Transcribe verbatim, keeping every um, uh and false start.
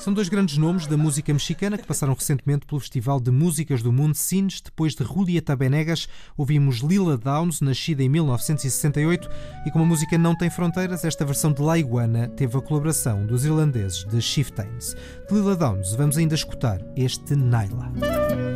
São dois grandes nomes da música mexicana que passaram recentemente pelo Festival de Músicas do Mundo Sines. Depois de Julieta Venegas, ouvimos Lila Downs, nascida em mil novecentos e sessenta e oito, e como a música não tem fronteiras, esta versão de La Iguana teve a colaboração dos irlandeses The Chieftains. De Lila Downs vamos ainda escutar este Naila.